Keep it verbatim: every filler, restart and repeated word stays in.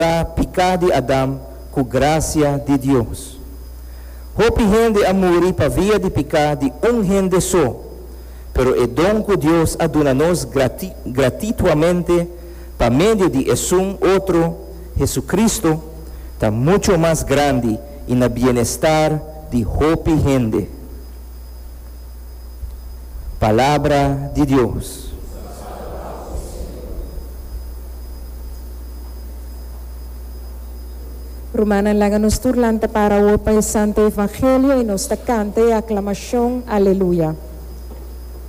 pecado de Adão com graça de Deus. Hopi gente amori para via de pecado de um gente só, pero é dom que Deus aduna-nos grati gratuitamente para meio de esse um outro, Jesucristo, está muito mais grande e na bem-estar de Hopi gente. Palavra de Deus. Romana lang nos turlante para o Pai Santo Evangelio y nos tacante aclamación. Aleluya.